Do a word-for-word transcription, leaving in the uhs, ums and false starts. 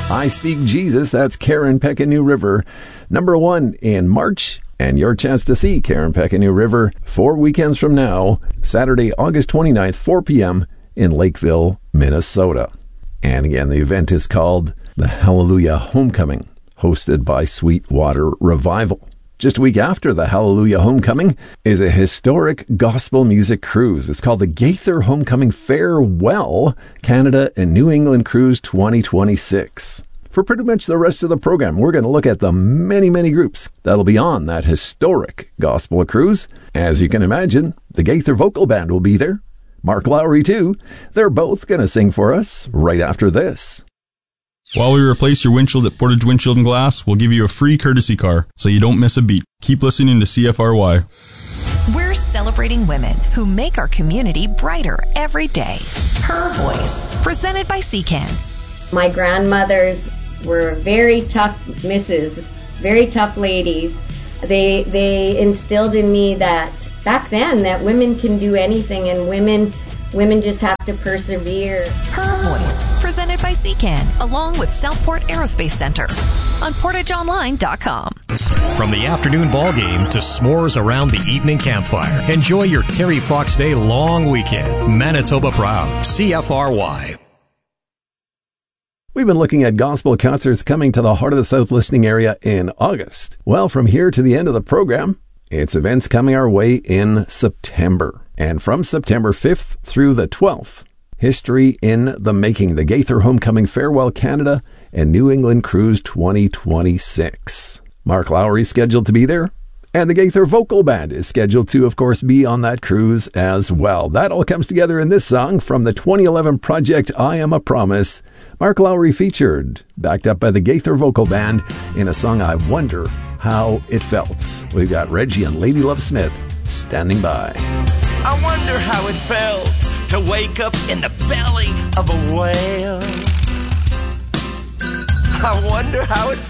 I Speak Jesus, that's Karen Peck in New River. Number one in March, and your chance to see Karen Peck in New River four weekends from now, Saturday, August twenty-ninth, four p.m. in Lakeville, Minnesota. And again, the event is called the Hallelujah Homecoming, hosted by Sweetwater Revival. Just a week after the Hallelujah Homecoming is a historic gospel music cruise. It's called the Gaither Homecoming Farewell Canada and New England Cruise twenty twenty-six. For pretty much the rest of the program, we're going to look at the many, many groups that'll be on that historic gospel cruise. As you can imagine, the Gaither Vocal Band will be there. Mark Lowry, too. They're both going to sing for us right after this. While we replace your windshield at Portage Windshield and Glass, we'll give you a free courtesy car, so you don't miss a beat. Keep listening to C F R Y. We're celebrating women who make our community brighter every day. Her Voice, presented by C CAN. My grandmothers were very tough misses, very tough ladies. They they instilled in me that back then that women can do anything, and women women just have to persevere. Her Voice, presented by C CAN, along with Southport Aerospace Center on portage online dot com. From the afternoon ball game to s'mores around the evening campfire, enjoy your Terry Fox Day long weekend. Manitoba proud. C F R Y. We've been looking at gospel concerts coming to the Heart of the South listening area in August. Well, from here to the end of the program, it's events coming our way in September. And from September fifth through the twelfth, History in the Making, the Gaither Homecoming Farewell Canada and New England Cruise twenty twenty-six. Mark Lowry is scheduled to be there, and the Gaither Vocal Band is scheduled to, of course, be on that cruise as well. That all comes together in this song from the twenty eleven project, I Am a Promise. Mark Lowry featured, backed up by the Gaither Vocal Band, in a song, I Wonder How It Felt. We've got Reggie and Lady Love Smith standing by. I wonder how it felt to wake up in the belly of a whale. I wonder how it